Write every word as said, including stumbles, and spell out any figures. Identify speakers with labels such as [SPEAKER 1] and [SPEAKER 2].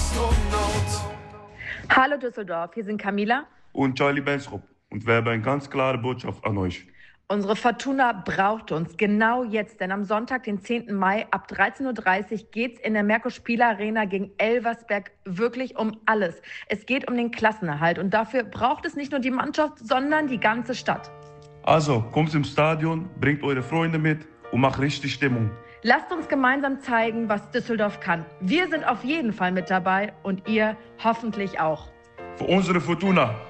[SPEAKER 1] Astronaut.
[SPEAKER 2] Hallo Düsseldorf, hier sind Camila
[SPEAKER 3] und Charlie Bensrup und wir haben eine ganz klare Botschaft an euch.
[SPEAKER 2] Unsere Fortuna braucht uns genau jetzt, denn am Sonntag, den zehnten Mai ab dreizehn Uhr dreißig geht's in der Merkur-Spieler-Arena gegen Elversberg wirklich um alles. Es geht um den Klassenerhalt und dafür braucht es nicht nur die Mannschaft, sondern die ganze Stadt.
[SPEAKER 3] Also kommt im Stadion, bringt eure Freunde mit und macht richtig Stimmung.
[SPEAKER 2] Lasst uns gemeinsam zeigen, was Düsseldorf kann. Wir sind auf jeden Fall mit dabei und ihr hoffentlich auch.
[SPEAKER 3] Für unsere Fortuna.